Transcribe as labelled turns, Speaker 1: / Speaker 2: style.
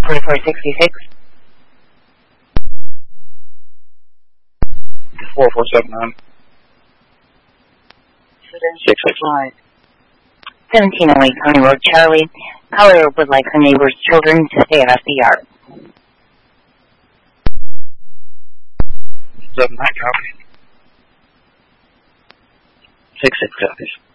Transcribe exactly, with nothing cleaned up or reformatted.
Speaker 1: twenty-four sixty-six.
Speaker 2: four four seven nine. Six six five.
Speaker 1: seventeen oh eight County Road, Charlie. Caller would like her neighbor's children to stay out of the yard.
Speaker 2: Seven nine copy. Six six copies.